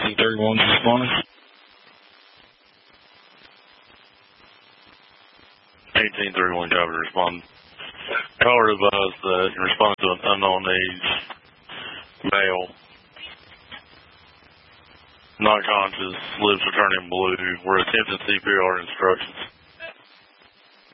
1831 responding. 1831 copy responding. Caller advised that in response to an unknown age male, not conscious, lips are turning blue. We're attempting CPR instructions.